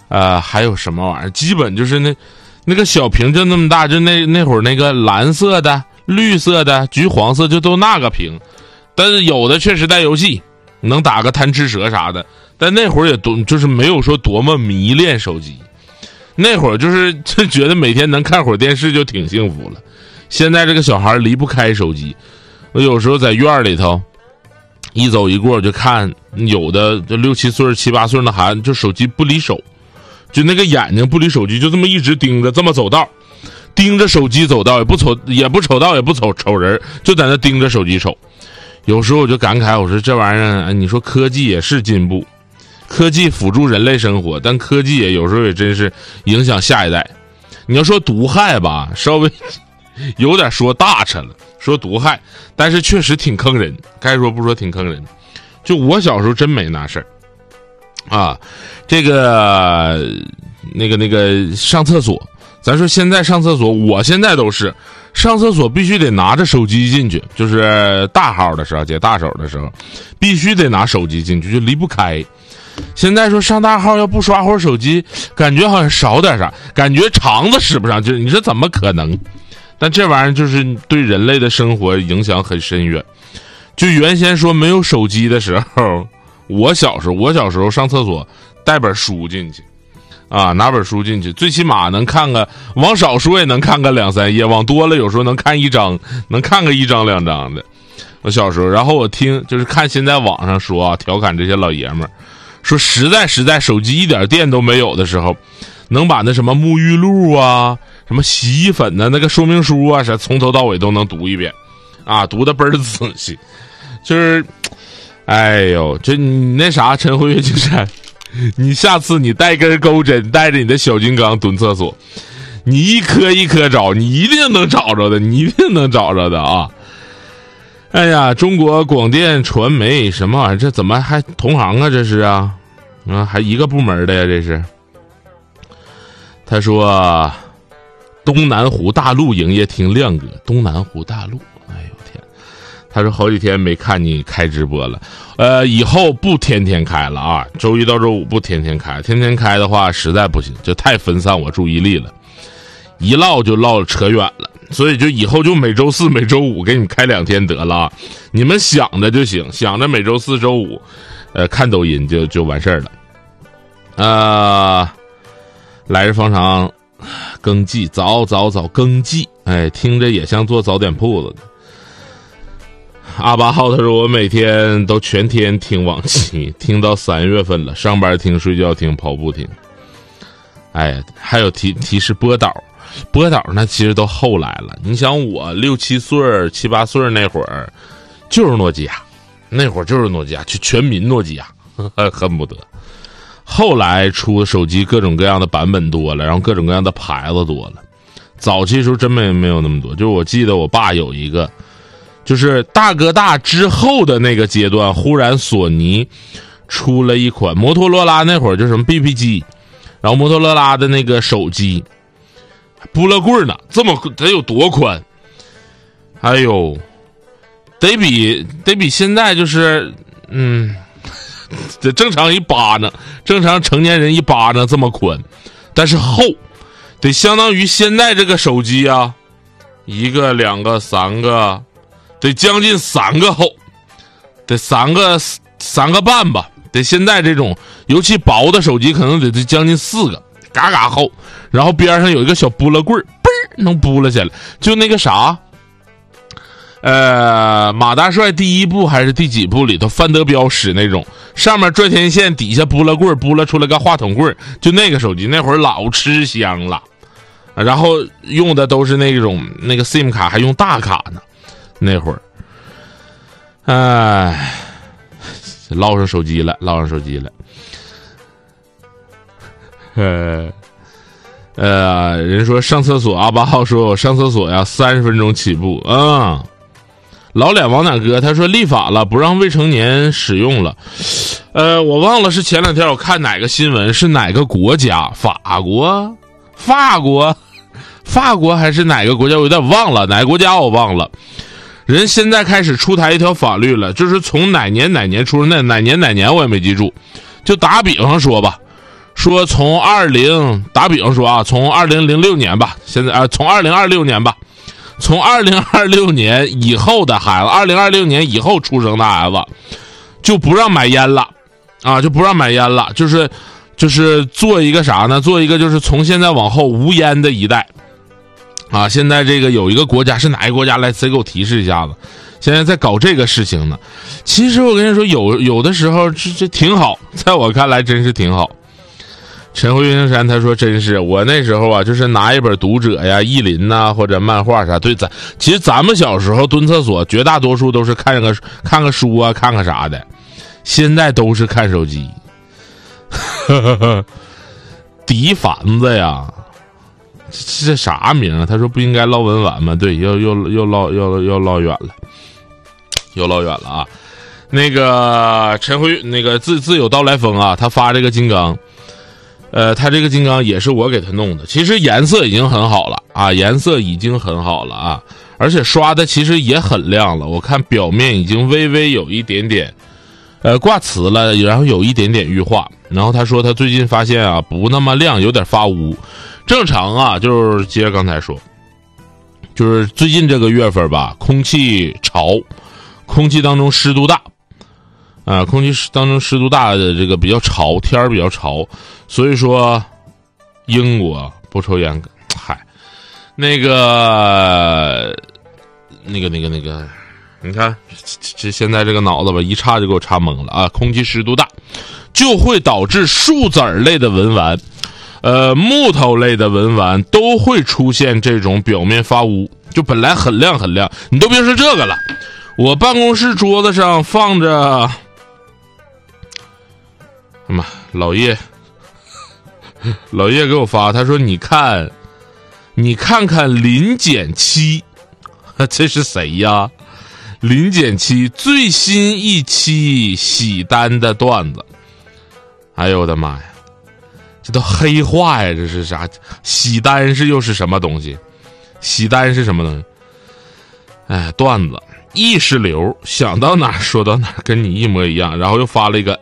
还有什么玩意儿？基本就是那个小屏就那么大，就那会儿那个蓝色的、绿色的、橘黄色就都那个屏，但是有的确实带游戏，能打个贪吃蛇啥的。但那会儿也就是没有说多么迷恋手机，那会儿就觉得每天能看会儿电视就挺幸福了。现在这个小孩离不开手机，我有时候在院里头一走一过就看，有的就6、7岁、7、8岁的孩子就手机不离手，就那个眼睛不离手机，就这么一直盯着，这么走道，盯着手机走道，也不瞅道，也不瞅人，就在那盯着手机瞅。有时候我就感慨，我说这玩意儿，你说科技也是进步，科技辅助人类生活，但科技也有时候也真是影响下一代。你要说毒害吧，稍微有点说大碜了，说毒害，但是确实挺坑人，该说不说挺坑人。就我小时候真没那事儿啊，这个那个上厕所，咱说现在上厕所，我现在都是上厕所必须得拿着手机进去，就是大号的时候，解大手的时候必须得拿手机进去，就离不开。现在说上大号要不刷会儿手机，感觉好像少点啥，感觉肠子使不上劲，你说怎么可能？但这玩意儿就是对人类的生活影响很深远。就原先说没有手机的时候，我小时候上厕所带本书进去啊，拿本书进去，最起码能看个，往少说也能看个2、3页，往多了有时候能看1章，能看个1章2章的。我小时候，然后我听就是看现在网上说啊，调侃这些老爷们儿，说实在手机一点电都没有的时候，能把那什么沐浴露啊、什么洗衣粉的那个说明书啊，啥从头到尾都能读一遍，啊，读的倍儿仔细。就是，哎呦，这你那啥，陈辉月金山，你下次你带根钩针，带着你的小金刚蹲厕所，你一颗一颗找，你一定能找着的，你一定能找着的啊！哎呀，中国广电传媒什么玩意儿？这怎么还同行啊？这是啊，还一个部门的呀？这是。他说，东南湖大陆营业厅亮哥，东南湖大陆，哎呦天！他说好几天没看你开直播了，以后不天天开了啊，周一到周五不天天开，天天开的话实在不行，就太分散我注意力了，一唠就唠扯远了，所以就以后就每周4、每周5给你开2天得了啊，你们想着就行，想着每周4、周5，看抖音就完事儿了。来日方长，更季早更季，哎，听着也像做早点铺子的。阿8号他说我每天都全天听往期，听到3月份了，上班听、睡觉听、跑步听。哎，还有提示播导那其实都后来了。你想我6、7岁、7、8岁那会儿，就是诺基亚，那会儿就是诺基亚，就全民诺基亚，恨不得。后来出的手机各种各样的版本多了，然后各种各样的牌子多了。早期时候真没有那么多，就是我记得我爸有一个，就是大哥大之后的那个阶段，忽然索尼出了一款摩托罗拉，那会儿就什么 BP 机，然后摩托罗拉的那个手机拨了棍呢，这么得有多宽？哎呦，得比现在就是这正常一巴掌，正常成年人一巴掌这么宽，但是厚，得相当于现在这个手机啊，1个、2个、3个，得将近3个厚，得3个半吧，得现在这种尤其薄的手机可能得将近4个，嘎嘎厚，然后边上有一个小拨了棍儿，嘣能拨了下来，就那个啥。马大帅第1部还是第几部里头，范德彪使那种上面拽天线，底下拨了棍儿，拨了出来个话筒棍儿，就那个手机那会儿老吃香了，然后用的都是那种那个 SIM 卡，还用大卡呢，那会儿，哎，唠上手机了，人说上厕所，阿8号说我上厕所呀30分钟起步啊。老脸王大哥他说立法了，不让未成年使用了。我忘了是前2天我看哪个新闻，是哪个国家，法国还是哪个国家，我有点忘了，哪个国家我忘了。人现在开始出台一条法律了，就是从哪年出的，哪年我也没记住。就打比方说吧， 说从打比方说啊，从2006年吧，现在从2026年吧，从2026年以后的孩子，2026年以后出生的孩子，就不让买烟了，啊，就不让买烟了，就是做一个啥呢？做一个就是从现在往后无烟的一代，啊，现在这个有一个国家是哪个国家来？谁给我提示一下子？现在在搞这个事情呢。其实我跟你说，有的时候这挺好，在我看来真是挺好。陈慧云山他说真是，我那时候啊，就是拿一本读者呀、意林呐、或者漫画啥，对，其实咱们小时候蹲厕所绝大多数都是看个书啊，看个啥的，现在都是看手机。笛凡子呀，这啥名啊？他说不应该唠文玩吗？对，又唠远了，又唠远了啊！那个陈辉，那个自有刀来风啊，他发这个金刚，他这个金刚也是我给他弄的。其实颜色已经很好了啊，颜色已经很好了啊，而且刷的其实也很亮了。我看表面已经微微有一点点，挂瓷了，然后有一点点玉化。然后他说他最近发现啊，不那么亮，有点发乌。正常啊，就是接着刚才说，就是最近这个月份吧，空气潮，空气当中湿度大，空气当中湿度大的这个比较潮，天儿比较潮，所以说英国不抽烟，嗨，那个，你看这现在这个脑子吧，一插就给我插懵了啊！空气湿度大，就会导致树籽类的文玩。木头类的文玩都会出现这种表面发乌，就本来很亮很亮，你都别说这个了，我办公室桌子上放着，妈，老叶给我发，他说你看林简七，这是谁呀？林简七最新一期喜单的段子，哎呦我的妈呀！这都黑话呀！这是啥？喜单又是什么东西？喜单是什么东西？哎，段子意识流，想到哪儿说到哪儿，跟你一模一样。然后又发了一个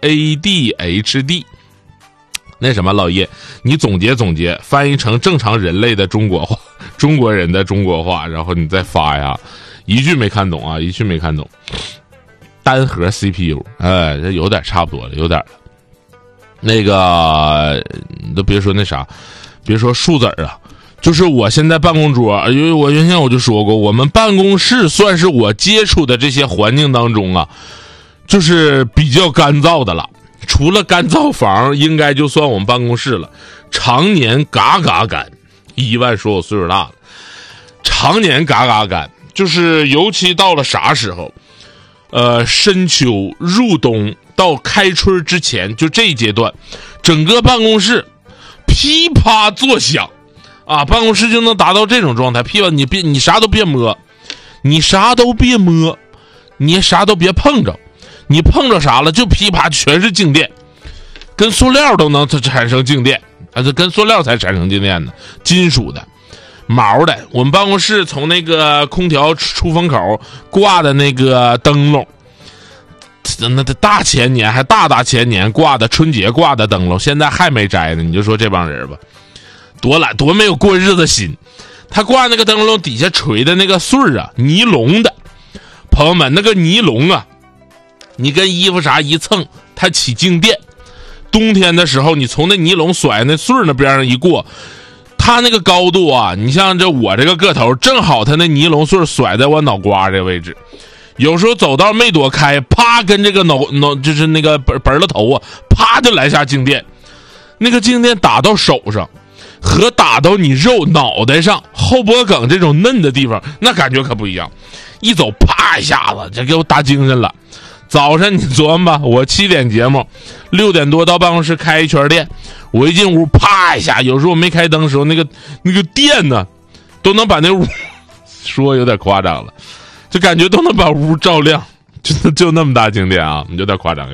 ADHD， 那什么老叶，你总结，翻译成正常人类的中国话，中国人的中国话，然后你再发呀，一句没看懂啊，一句没看懂。单核 CPU， 哎，这有点差不多了，有点了。那个你都别说那啥，别说树籽啊，就是我现在办公桌，因为我原先我就说过，我们办公室算是我接触的这些环境当中啊，就是比较干燥的了。除了干燥房，应该就算我们办公室了。常年嘎嘎干，伊万说我岁数大了，常年嘎嘎干，就是尤其到了啥时候，深秋入冬。到开春之前，就这一阶段，整个办公室噼啪作响啊，办公室就能达到这种状态。噼啪，你啥都别摸，你啥都别摸，你啥都别碰着，你碰着啥了就噼啪全是静电，跟塑料都能产生静电，这跟塑料才产生静电呢，金属的、毛的。我们办公室从那个空调出风口挂的那个灯笼。那大前年还大前年挂的春节挂的灯笼，现在还没摘呢。你就说这帮人吧，多懒，多没有过日子心。他挂那个灯笼底下垂的那个穗儿啊，尼龙的，朋友们，那个尼龙啊，你跟衣服啥一蹭，它起静电。冬天的时候，你从那尼龙甩那穗儿那边上一过，它那个高度啊，你像这我这个个头，正好它那尼龙穗甩在我脑瓜这位置。有时候走道没躲开，啪跟这个脑就是那个本了头啊，啪就来下静电。那个静电打到手上和打到你脑袋上后脖梗这种嫩的地方，那感觉可不一样。一走啪一下子这给我打精神了。早上你琢磨吧，我7点节目，6点多到办公室开一圈电，我一进屋啪一下，有时候我没开灯的时候，那个电呢都能把那屋说有点夸张了，就感觉都能把屋照亮，就那么大静电啊，有点夸张。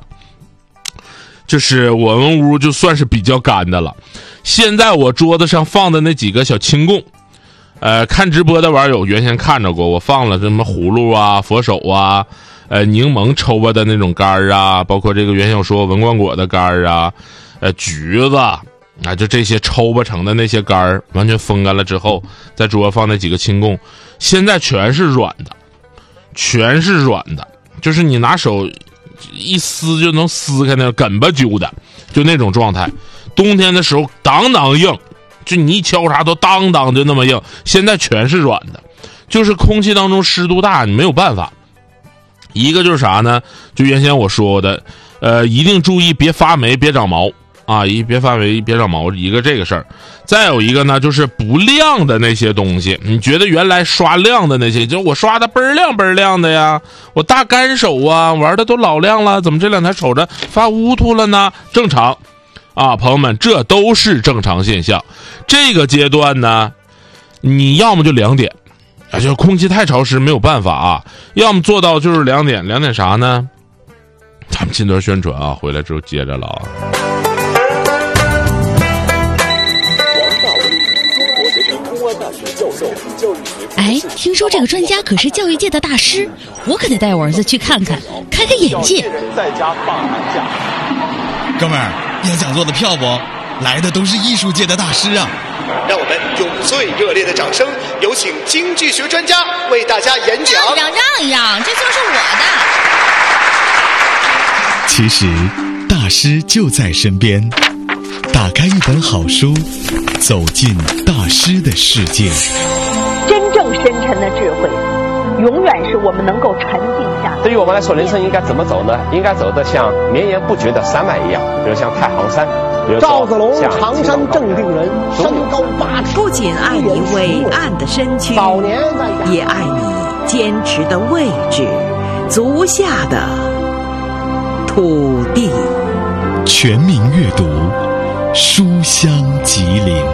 就是我们屋就算是比较干的了。现在我桌子上放的那几个小清供，看直播的网友原先看着过，我放了什么葫芦啊、佛手啊、柠檬抽吧的那种干儿啊，包括这个原先我说文冠果的干儿啊， 橘子啊，就这些抽巴成的那些干儿，完全风干了之后，在桌上放那几个清供，现在全是软的，就是你拿手一撕就能撕开那个梗巴揪的，就那种状态。冬天的时候当当硬，就你一敲啥都当当就那么硬，现在全是软的，就是空气当中湿度大，你没有办法。一个就是啥呢？就原先我说的，一定注意别发霉别长毛啊，别发霉别长毛，一个这个事儿。再有一个呢，就是不亮的那些东西，你觉得原来刷亮的那些，就我刷的倍儿亮倍儿亮的呀，我大干手啊，玩的都老亮了，怎么这两天瞅着发乌秃了呢？正常啊，朋友们，这都是正常现象。这个阶段呢，你要么就2点。就空气太潮湿没有办法啊，要么做到就是2点，2点啥呢？咱们进段宣传啊，回来之后接着了啊。 哎，听说这个专家可是教育界的大师，我可得带我儿子去看看，开开眼界。 哥们儿，要讲座的票不？来的都是艺术界的大师啊！ 让我们用最热烈的掌声，有请经济学专家为大家演讲。 让一让，这就是我的。 其实，大师就在身边。打开一本好书，走进大师的世界。 真正深沉的智慧，永远是我们能够沉静下来。 对于我们来说，人生应该怎么走呢？应该走得像绵延不绝的山脉一样，比如像太行山。 赵子龙，常山正定人，身高8尺。 不仅爱你伟岸的身躯，也爱你坚持的位置，足下的土地。 全民阅读，书香吉林。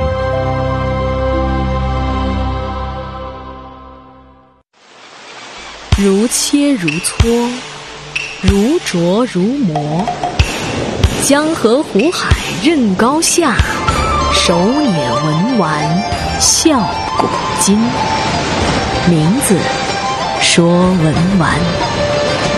如切如磋，如琢如磨。江河湖海任高下，手捻文玩笑古今。名字说文玩。